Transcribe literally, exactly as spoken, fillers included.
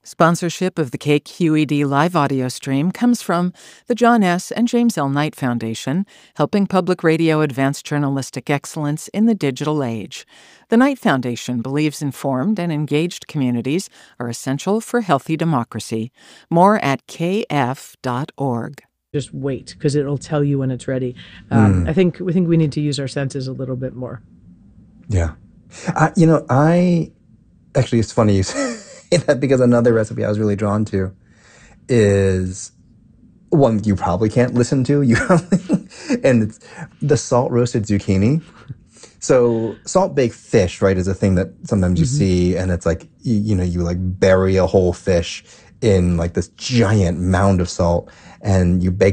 Sponsorship of the K Q E D live audio stream comes from the John S. and James L. Knight Foundation, helping public radio advance journalistic excellence in the digital age. The Knight Foundation believes informed and engaged communities are essential for healthy democracy. More at k f dot org. Just wait, because it'll tell you when it's ready. Um, mm. I think we think we need to use our senses a little bit more. Yeah. Uh, you know, I... Actually, it's funny you say that, because another recipe I was really drawn to is one you probably can't listen to. You and it's the salt roasted zucchini. So salt baked fish, right, is a thing that sometimes you mm-hmm. see, and it's like you, you know you like bury a whole fish in like this giant mound of salt, and you bake